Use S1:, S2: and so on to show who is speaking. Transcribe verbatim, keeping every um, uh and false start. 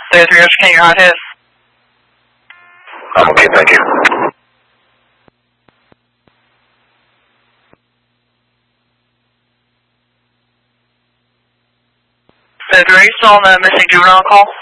S1: three oh three, can you hot hit?
S2: I'm okay, thank you.
S1: three oh three, are you still on the missing juvenile call?